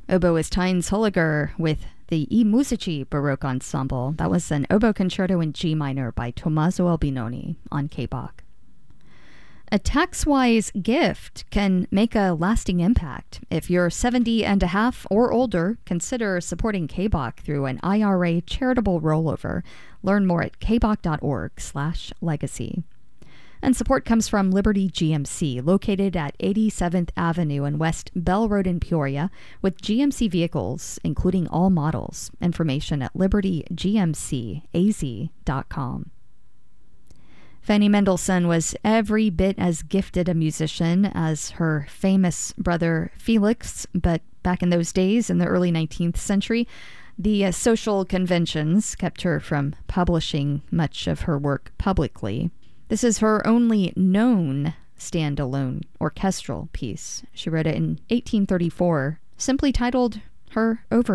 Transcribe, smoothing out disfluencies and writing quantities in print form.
Oboist Heinz Holliger with the I Musici Baroque Ensemble. That was an oboe concerto in G minor by Tommaso Albinoni on K-Bach. A tax-wise gift can make a lasting impact. If you're 70 and a half or older, consider supporting K-Bach through an IRA charitable rollover. Learn more at kbach.org/legacy. And support comes from Liberty GMC, located at 87th Avenue and West Bell Road in Peoria, with GMC vehicles, including all models. Information at libertygmcaz.com. Fanny Mendelssohn was every bit as gifted a musician as her famous brother Felix, but back in those days, in the early 19th century, the social conventions kept her from publishing much of her work publicly. This is her only known standalone orchestral piece. She wrote it in 1834, simply titled her Overture.